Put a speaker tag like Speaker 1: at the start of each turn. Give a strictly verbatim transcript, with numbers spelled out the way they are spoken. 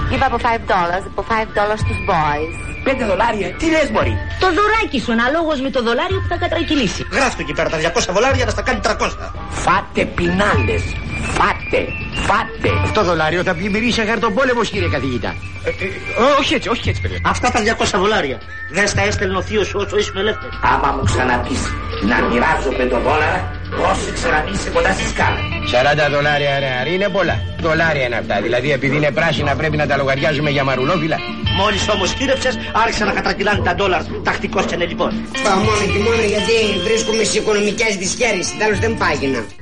Speaker 1: Είπα από πέντε δολάρια, από πέντε δολάρια στους boys.
Speaker 2: Πέντε δολάρια, τι λες μωρή?
Speaker 3: Το δωράκι σου αναλόγως με το δολάριο που θα κατρακυλήσει.
Speaker 4: Γράφτο εκεί πέρα τα διακόσια δολάρια να στα κάνει τριακόσια.
Speaker 2: Φάτε πινάλες, φάτε, φάτε.
Speaker 5: Αυτό δολάριο θα πλημμυρίσει χαρτοπόλεμος, κύριε καθηγητά.
Speaker 2: Ε, ε, όχι έτσι, όχι έτσι, παιδιά.
Speaker 4: Αυτά τα διακόσια δολάρια δεν στα έστελνε ο θείος σου όσο ήσουν ελεύθερος.
Speaker 2: Άμα μου ξαναπείς να μοιράζω πέντε δολάρια, πρόσεξε να μην είσαι κοντά στη σκάλα.
Speaker 5: σαράντα δολάρια ρε, είναι πολλά. Δολάρια είναι αυτά. Δηλαδή επειδή είναι πράσινα πρέπει να τα λογαριάζουμε για μαρουλόφυλλα.
Speaker 4: Μόλις όμως χείρεψες άρχισαν να κατρακυλάνε τα ντόλαρ. Τακτικός και λοιπόν.
Speaker 6: Πάω μόνο και μόνο γιατί βρίσκομαι σε οικονομικές δυσχέρειες. Τέλος δεν πάγινα.